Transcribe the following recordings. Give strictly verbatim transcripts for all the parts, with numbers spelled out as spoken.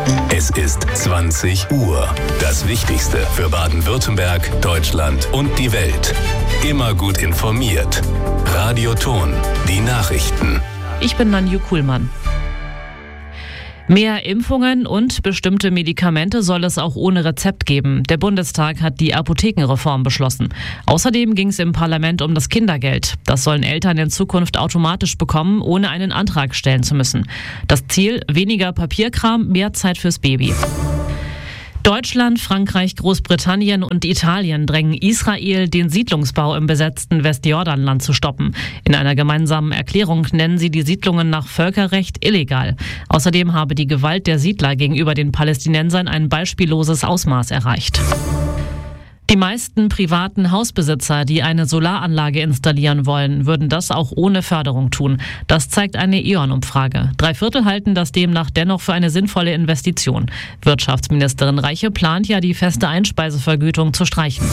Es ist zwanzig Uhr. Das Wichtigste für Baden-Württemberg, Deutschland und die Welt. Immer gut informiert. Radio Ton, die Nachrichten. Ich bin Nanju Kuhlmann. Mehr Impfungen und bestimmte Medikamente soll es auch ohne Rezept geben. Der Bundestag hat die Apothekenreform beschlossen. Außerdem ging es im Parlament um das Kindergeld. Das sollen Eltern in Zukunft automatisch bekommen, ohne einen Antrag stellen zu müssen. Das Ziel: weniger Papierkram, mehr Zeit fürs Baby. Deutschland, Frankreich, Großbritannien und Italien drängen Israel, den Siedlungsbau im besetzten Westjordanland zu stoppen. In einer gemeinsamen Erklärung nennen sie die Siedlungen nach Völkerrecht illegal. Außerdem habe die Gewalt der Siedler gegenüber den Palästinensern ein beispielloses Ausmaß erreicht. Die meisten privaten Hausbesitzer, die eine Solaranlage installieren wollen, würden das auch ohne Förderung tun. Das zeigt eine E ON-Umfrage. Drei Viertel halten das demnach dennoch für eine sinnvolle Investition. Wirtschaftsministerin Reiche plant ja, die feste Einspeisevergütung zu streichen.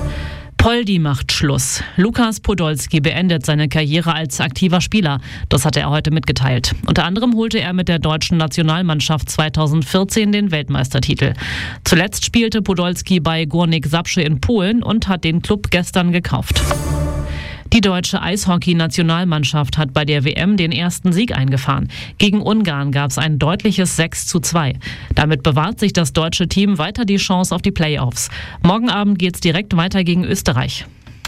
Poldi macht Schluss. Lukas Podolski beendet seine Karriere als aktiver Spieler. Das hat er heute mitgeteilt. Unter anderem holte er mit der deutschen Nationalmannschaft zweitausendvierzehn den Weltmeistertitel. Zuletzt spielte Podolski bei Górnik Zabrze in Polen und hat den Klub gestern gekauft. Die deutsche Eishockey-Nationalmannschaft hat bei der W M den ersten Sieg eingefahren. Gegen Ungarn gab es ein deutliches sechs zu zwei. Damit bewahrt sich das deutsche Team weiter die Chance auf die Playoffs. Morgen Abend geht's direkt weiter gegen Österreich.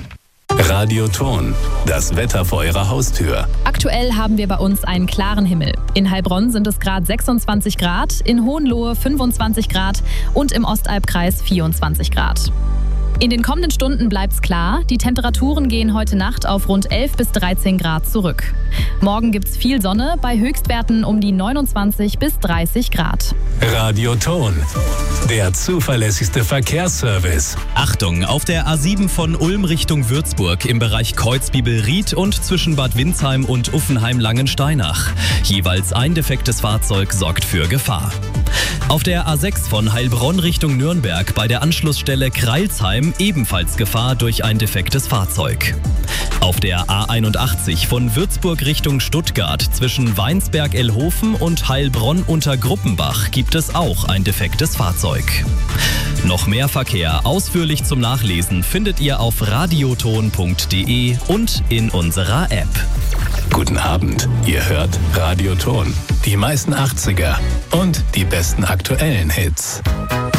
Radio Ton, das Wetter vor Ihrer Haustür. Aktuell haben wir bei uns einen klaren Himmel. In Heilbronn sind es gerade sechsundzwanzig Grad, in Hohenlohe fünfundzwanzig Grad und im Ostalbkreis vierundzwanzig Grad. In den kommenden Stunden bleibt's klar. Die Temperaturen gehen heute Nacht auf rund elf bis dreizehn Grad zurück. Morgen gibt's viel Sonne, bei Höchstwerten um die neunundzwanzig bis dreißig Grad. Radio Ton, der zuverlässigste Verkehrsservice. Achtung, auf der A sieben von Ulm Richtung Würzburg im Bereich Kreuzbibel-Ried und zwischen Bad Windsheim und Uffenheim-Langensteinach. Jeweils ein defektes Fahrzeug sorgt für Gefahr. Auf der A sechs von Heilbronn Richtung Nürnberg bei der Anschlussstelle Kreilsheim ebenfalls Gefahr durch ein defektes Fahrzeug. Auf der A einundachtzig von Würzburg Richtung Stuttgart zwischen Weinsberg-Ellhofen und Heilbronn unter Gruppenbach gibt es auch ein defektes Fahrzeug. Noch mehr Verkehr ausführlich zum Nachlesen findet ihr auf radioton punkt de und in unserer App. Guten Abend, ihr hört Radio Ton, die meisten achtziger und die besten aktuellen Hits.